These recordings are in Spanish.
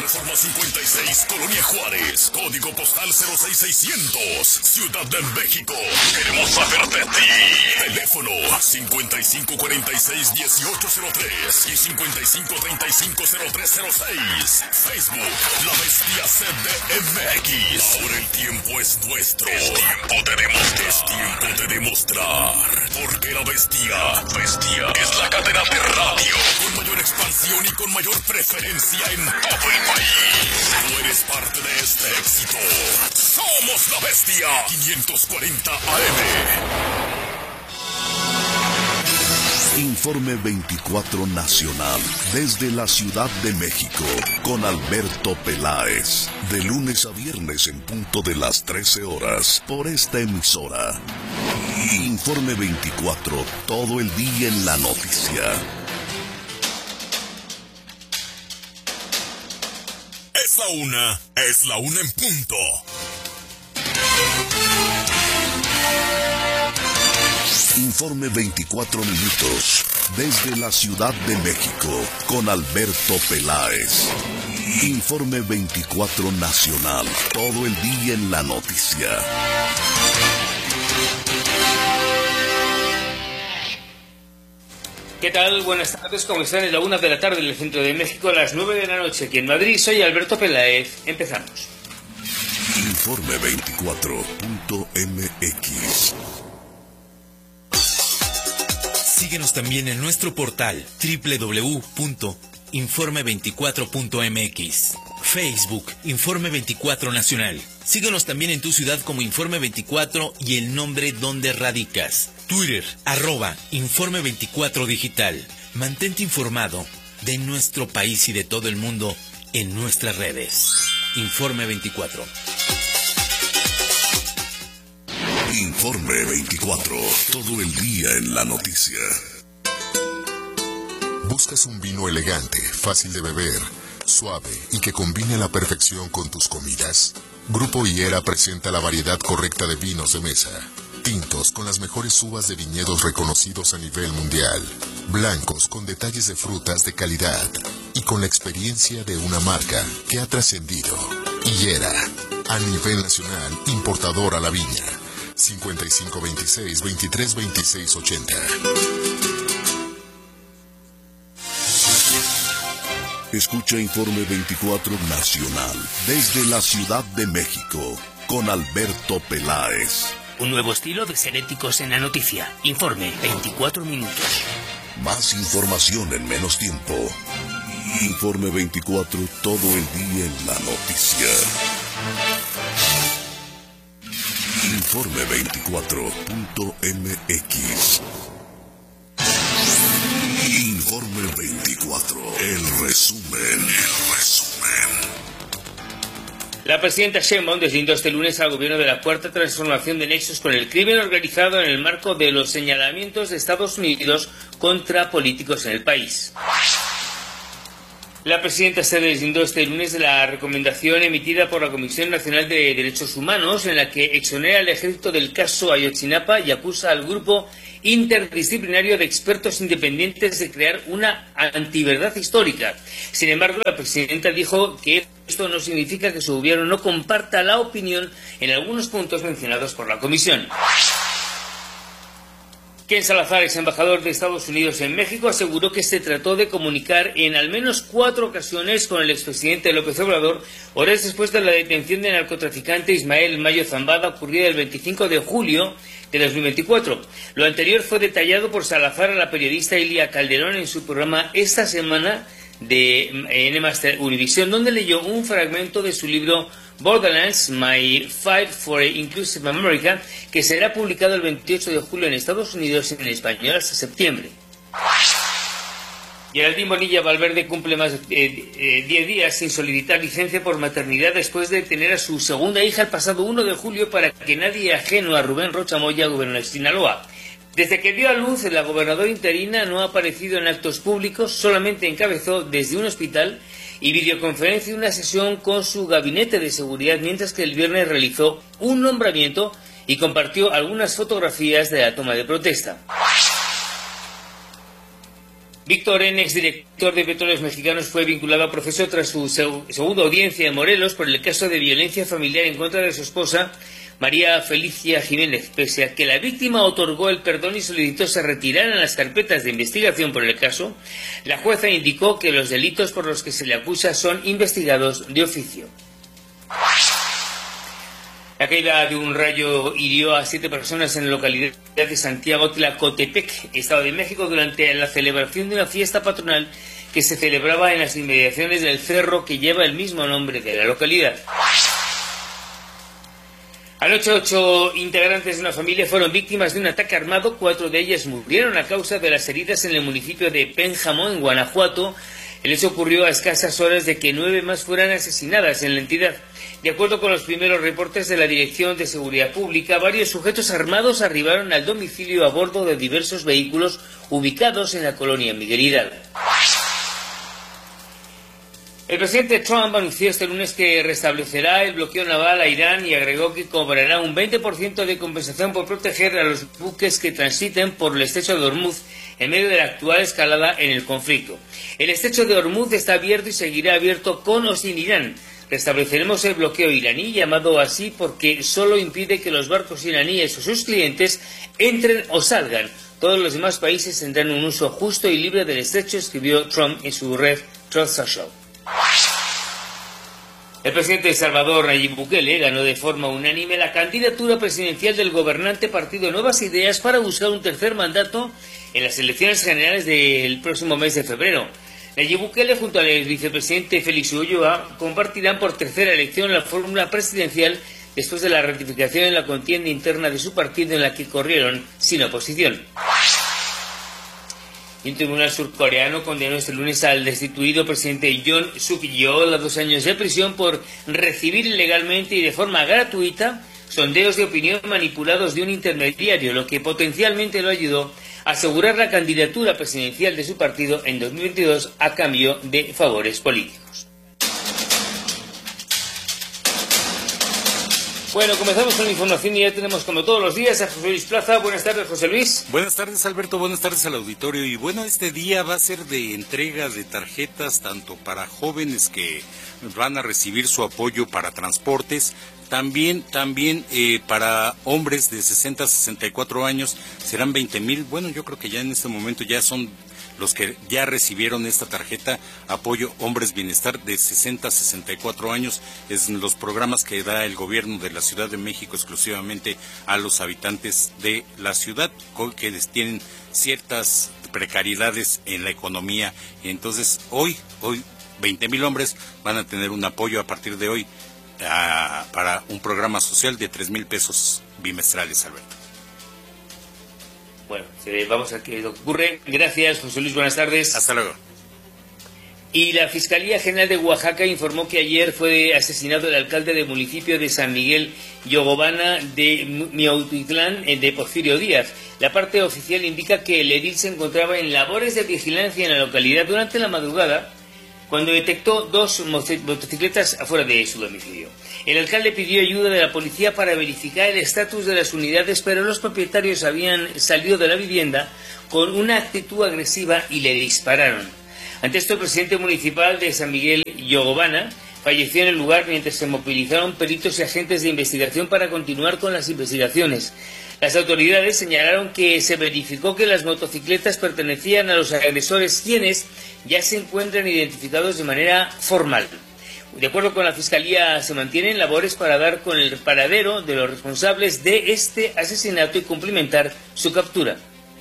Reforma 56, Colonia Juárez, código postal 06600, Ciudad de México. Queremos saber de ti. Teléfono 5546-1803 y 5535-0306. Facebook, La Bestia CDMX. Ahora el tiempo es nuestro. Es tiempo de demostrar. Porque La Bestia es la cadena de radio con mayor expansión y con mayor preferencia en todo el país. Tú eres parte de este éxito. Somos La Bestia 540 AM. Informe 24 Nacional, desde la Ciudad de México, con Alberto Peláez, de lunes a viernes en punto de las 13 horas, por esta emisora. Informe 24, todo el día en la noticia. Es la una en punto. Informe 24 minutos, desde la Ciudad de México, con Alberto Peláez. Informe 24 Nacional, todo el día en la noticia. ¿Qué tal? Buenas tardes, ¿cómo están? Es la 1 de la tarde en el centro de México, a las 9 de la noche aquí en Madrid. Soy Alberto Peláez. Empezamos. Informe 24.mx. Síguenos también en nuestro portal www.informe24.mx. Facebook, Informe 24 Nacional. Síguenos también en tu ciudad como Informe 24 y el nombre donde radicas. Twitter, @Informe 24 Digital. Mantente informado de nuestro país y de todo el mundo en nuestras redes. Informe 24. Informe 24, todo el día en la noticia. ¿Buscas un vino elegante, fácil de beber, suave y que combine a la perfección con tus comidas? Grupo Higuera presenta la variedad correcta de vinos de mesa. Tintos con las mejores uvas de viñedos reconocidos a nivel mundial. Blancos con detalles de frutas de calidad. Y con la experiencia de una marca que ha trascendido. Higuera, a nivel nacional, importador a la viña. 5526-232680. Escucha Informe 24 Nacional, desde la Ciudad de México, con Alberto Peláez. Un nuevo estilo de ser éticos en la noticia. Informe 24 minutos. Más información en menos tiempo. Informe 24, todo el día en la noticia. Informe 24.mx. Informe 24, el resumen. La presidenta Sheinbaum deslindó este lunes al gobierno de la Cuarta Transformación de nexos con el crimen organizado en el marco de los señalamientos de Estados Unidos contra políticos en el país. La presidenta se deslindó este lunes de la recomendación emitida por la Comisión Nacional de Derechos Humanos, en la que exonera al ejército del caso Ayotzinapa y acusa al grupo interdisciplinario de expertos independientes de crear una antiverdad histórica. Sin embargo, la presidenta dijo que esto no significa que su gobierno no comparta la opinión en algunos puntos mencionados por la comisión. Ken Salazar, ex embajador de Estados Unidos en México, aseguró que se trató de comunicar en al menos 4 ocasiones con el expresidente López Obrador, horas después de la detención del narcotraficante Ismael Mayo Zambada, ocurrida el 25 de julio de 2024. Lo anterior fue detallado por Salazar a la periodista Ilia Calderón en su programa Esta Semana de N+ Univisión, donde leyó un fragmento de su libro Borderlands, My Fight for Inclusive America, que será publicado el 28 de julio en Estados Unidos y en español hasta septiembre. Geraldine Bonilla Valverde cumple más de 10 días sin solicitar licencia por maternidad después de tener a su segunda hija el pasado 1 de julio para que nadie ajeno a Rubén Rocha Moya gobierne Sinaloa. Desde que dio a luz, la gobernadora interina no ha aparecido en actos públicos, solamente encabezó desde un hospital y videoconferencia una sesión con su gabinete de seguridad, mientras que el viernes realizó un nombramiento y compartió algunas fotografías de la toma de protesta. Víctor N., exdirector de Petróleos Mexicanos, fue vinculado a proceso tras su segunda audiencia en Morelos por el caso de violencia familiar en contra de su esposa, María Felicia Jiménez. Pese a que la víctima otorgó el perdón y solicitó se retiraran las carpetas de investigación por el caso, la jueza indicó que los delitos por los que se le acusa son investigados de oficio. La caída de un rayo hirió a 7 personas en la localidad de Santiago Tlacotepec, Estado de México, durante la celebración de una fiesta patronal que se celebraba en las inmediaciones del cerro que lleva el mismo nombre de la localidad. Anoche 8 integrantes de una familia fueron víctimas de un ataque armado. 4 de ellas murieron a causa de las heridas en el municipio de Pénjamo, en Guanajuato. El hecho ocurrió a escasas horas de que 9 más fueran asesinadas en la entidad. De acuerdo con los primeros reportes de la Dirección de Seguridad Pública, varios sujetos armados arribaron al domicilio a bordo de diversos vehículos ubicados en la colonia Miguel Hidalgo. El presidente Trump anunció este lunes que restablecerá el bloqueo naval a Irán y agregó que cobrará un 20% de compensación por proteger a los buques que transiten por el estrecho de Hormuz en medio de la actual escalada en el conflicto. El estrecho de Hormuz está abierto y seguirá abierto con o sin Irán. Restableceremos el bloqueo iraní, llamado así porque solo impide que los barcos iraníes o sus clientes entren o salgan. Todos los demás países tendrán un uso justo y libre del estrecho, escribió Trump en su red Truth Social. El presidente de Salvador, Nayib Bukele, ganó de forma unánime la candidatura presidencial del gobernante partido Nuevas Ideas para buscar un tercer mandato en las elecciones generales del próximo mes de febrero. Nayib Bukele junto al vicepresidente Félix Ulloa compartirán por tercera elección la fórmula presidencial después de la ratificación en la contienda interna de su partido en la que corrieron sin oposición. Un tribunal surcoreano condenó este lunes al destituido presidente Yoon Suk-yeol a 2 años de prisión por recibir ilegalmente y de forma gratuita sondeos de opinión manipulados de un intermediario, lo que potencialmente lo ayudó a asegurar la candidatura presidencial de su partido en 2022 a cambio de favores políticos. Bueno, comenzamos con la información y ya tenemos como todos los días a José Luis Plaza. Buenas tardes, José Luis. Buenas tardes, Alberto. Buenas tardes al auditorio. Y bueno, este día va a ser de entrega de tarjetas tanto para jóvenes que van a recibir su apoyo para transportes, también para hombres de 60 a 64 años serán 20,000. Bueno, yo creo que ya en este momento ya son los que ya recibieron esta tarjeta Apoyo Hombres Bienestar de 60 a 64 años. Es los programas que da el gobierno de la Ciudad de México exclusivamente a los habitantes de la ciudad que tienen ciertas precariedades en la economía. Y entonces hoy 20,000 hombres van a tener un apoyo a partir de hoy para un programa social de 3,000 pesos bimestrales, Alberto. Bueno, vamos a ver qué ocurre. Gracias, José Luis, buenas tardes. Hasta luego. Y la Fiscalía General de Oaxaca informó que ayer fue asesinado el alcalde del municipio de San Miguel Yogobana de Miautitlán, de Porfirio Díaz. La parte oficial indica que el edil se encontraba en labores de vigilancia en la localidad durante la madrugada, cuando detectó 2 motocicletas afuera de su domicilio. El alcalde pidió ayuda de la policía para verificar el estatus de las unidades, pero los propietarios habían salido de la vivienda con una actitud agresiva y le dispararon. Ante esto, el presidente municipal de San Miguel Yogobana falleció en el lugar mientras se movilizaron peritos y agentes de investigación para continuar con las investigaciones. Las autoridades señalaron que se verificó que las motocicletas pertenecían a los agresores, quienes ya se encuentran identificados de manera formal. De acuerdo con la Fiscalía, se mantienen labores para dar con el paradero de los responsables de este asesinato y cumplimentar su captura.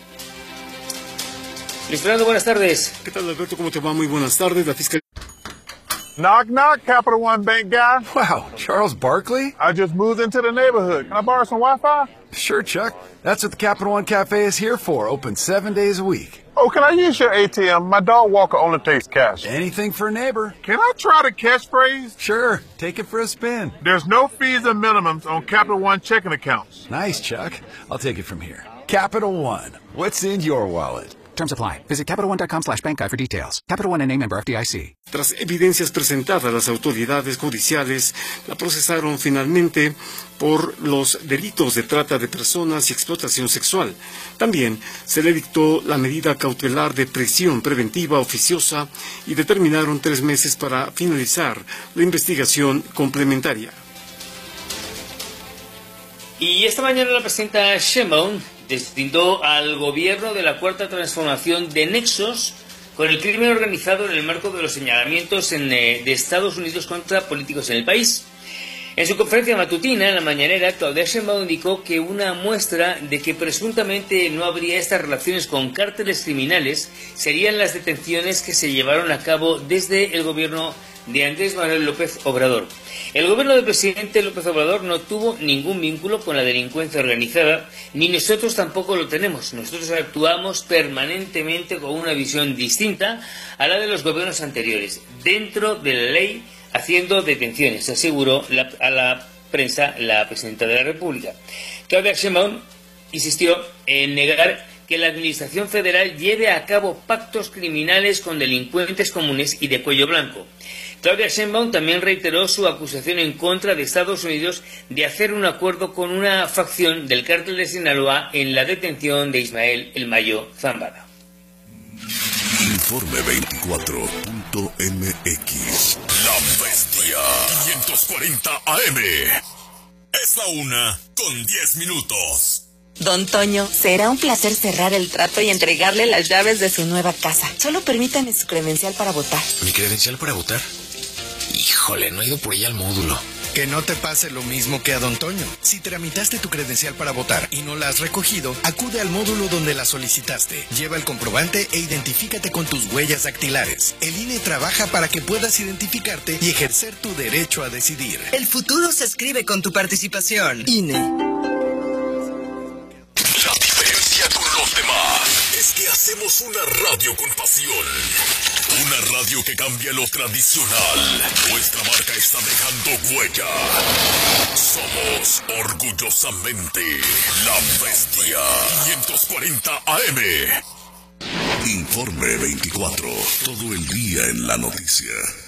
Luis Fernando, buenas tardes. ¿Qué tal, Alberto? ¿Cómo te va? Muy buenas tardes. La Fiscalía... Knock, knock, Capital One Bank guy. Wow, Charles Barkley? I just moved into the neighborhood. Can I borrow some Wi-Fi? Sure, Chuck. That's what the Capital One Cafe is here for, open 7 days a week. Oh, can I use your ATM? My dog walker only takes cash. Anything for a neighbor. Can I try the catchphrase? Sure, take it for a spin. There's no fees and minimums on Capital One checking accounts. Nice, Chuck. I'll take it from here. Capital One, what's in your wallet? Terms apply. Visit CapitalOne.com/bank guide for details. Capital One N.A. member FDIC. Tras evidencias presentadas, las autoridades judiciales la procesaron finalmente por los delitos de trata de personas y explotación sexual. También se le dictó la medida cautelar de prisión preventiva oficiosa y determinaron 3 meses para finalizar la investigación complementaria. Y esta mañana la presidenta Sheinbaum deslindó al gobierno de la Cuarta Transformación de nexos con el crimen organizado en el marco de los señalamientos de Estados Unidos contra políticos en el país. En su conferencia matutina, en la mañanera, Claudia Sheinbaum indicó que una muestra de que presuntamente no habría estas relaciones con cárteles criminales serían las detenciones que se llevaron a cabo desde el gobierno de Andrés Manuel López Obrador. El gobierno del presidente López Obrador no tuvo ningún vínculo con la delincuencia organizada, ni nosotros tampoco lo tenemos. Nosotros actuamos permanentemente con una visión distinta a la de los gobiernos anteriores, dentro de la ley, haciendo detenciones, aseguró a la prensa la presidenta de la República. Claudia Sheinbaum insistió en negar que la Administración Federal lleve a cabo pactos criminales con delincuentes comunes y de cuello blanco. Claudia Sheinbaum también reiteró su acusación en contra de Estados Unidos de hacer un acuerdo con una facción del cártel de Sinaloa en la detención de Ismael El Mayo Zambada. Informe 24.mx. La Bestia 540 AM. Es la 1:10. Don Toño, será un placer cerrar el trato y entregarle las llaves de su nueva casa. Solo permítame su credencial para votar. ¿Mi credencial para votar? Híjole, no he ido por ella al módulo. Que no te pase lo mismo que a Don Toño. Si tramitaste tu credencial para votar y no la has recogido, acude al módulo donde la solicitaste. Lleva el comprobante e identifícate con tus huellas dactilares. El INE trabaja para que puedas identificarte y ejercer tu derecho a decidir. El futuro se escribe con tu participación. INE. La diferencia con los demás es que hacemos una radio con pasión. Una radio que cambia lo tradicional. Nuestra marca está dejando huella. Somos orgullosamente La Bestia 540 AM. Informe 24. Todo el día en la noticia.